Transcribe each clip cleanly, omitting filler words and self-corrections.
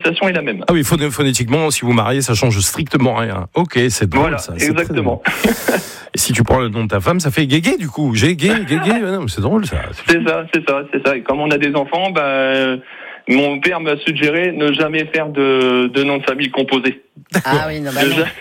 prononciation est la même. Ah oui, phonétiquement, si vous mariez, ça change strictement rien. Ok, c'est drôle, Voilà, ça. exactement. Et si tu prends le nom de ta femme, ça fait Guégué, du coup. Guégué. Non, c'est drôle, ça. C'est ça. Et comme on a des enfants, mon père m'a suggéré ne jamais faire de nom de famille composé. Ah oui, non,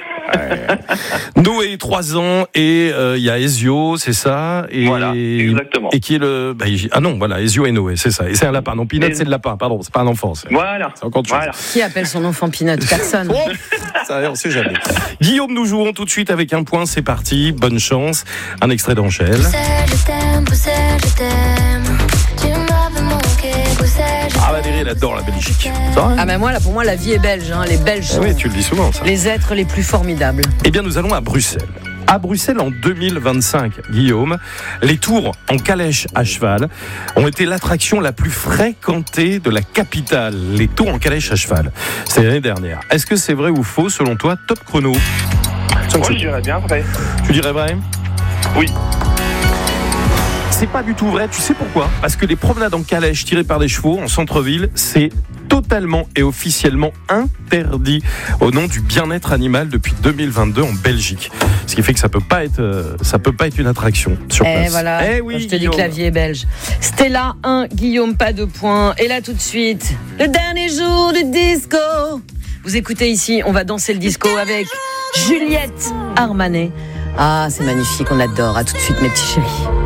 Noé, 3 ans, et il y a Ezio, c'est ça. Et, voilà, exactement. Et qui est le... Ezio et Noé, c'est ça. Et c'est un lapin. Non, Pinot, c'est le lapin, pardon, c'est pas un enfant. Voilà. C'est encore autre chose. Voilà. Qui appelle son enfant Pinot? Personne. Ça, on sait jamais. Guillaume, nous jouons tout de suite avec un point, c'est parti. Bonne chance. Un extrait d'Angèle. Je t'aime. Tu m'avais manqué, Ah, Valérie, elle adore la Belgique. Moi, pour moi, la vie est belge. Les Belges sont oui, tu le dis souvent, ça. les êtres les plus formidables. Eh bien, nous allons à Bruxelles. À Bruxelles, en 2025, Guillaume, les tours en calèche à cheval ont été l'attraction la plus fréquentée de la capitale. Les tours en calèche à cheval. C'est l'année dernière. Est-ce que c'est vrai ou faux, selon toi? Top chrono. Moi, je dirais bien vrai. Tu dirais vrai? Oui. C'est pas du tout vrai, tu sais pourquoi? Parce que les promenades en calèche tirées par des chevaux en centre-ville, c'est totalement et officiellement interdit au nom du bien-être animal depuis 2022 en Belgique. Ce qui fait que ça peut pas être une attraction sur place. Voilà. Oui, je te dis que la vie est belge. Stella 1, Guillaume, pas de points. Et là tout de suite, le dernier jour du disco. Vous écoutez ici, on va danser le disco avec Juliette Armanet. Ah, c'est magnifique, on adore. À tout de suite mes petits chéris.